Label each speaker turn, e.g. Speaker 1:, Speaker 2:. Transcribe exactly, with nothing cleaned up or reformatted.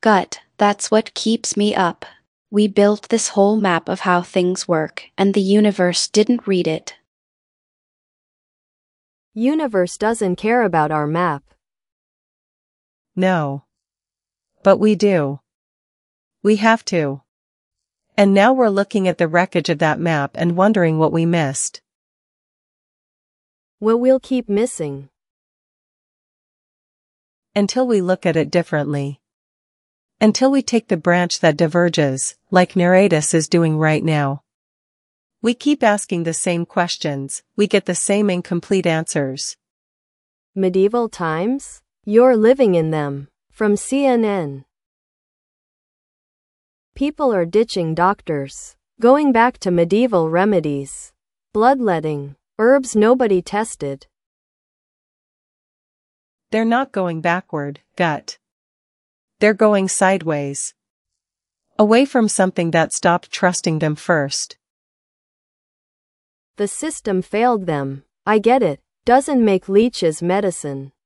Speaker 1: Gut, that's what keeps me up. We built this whole map of how things work, and the universe didn't read it.
Speaker 2: Universe doesn't care about our map.
Speaker 3: No. But we do. We have to. And now we're looking at the wreckage of that map and wondering what we missed.
Speaker 2: What we'll keep missing.
Speaker 3: Until we look at it differently. Until we take the branch that diverges, like Nereidus is doing right now. We keep asking the same questions, we get the same incomplete answers.
Speaker 2: Medieval times? You're living in them. From C N N. People are ditching doctors. Going back to medieval remedies. Bloodletting. Herbs nobody tested.
Speaker 3: They're not going backward, Gut. They're going sideways. Away from something that stopped trusting them first.
Speaker 2: The system failed them. I get it. Doesn't make leeches medicine.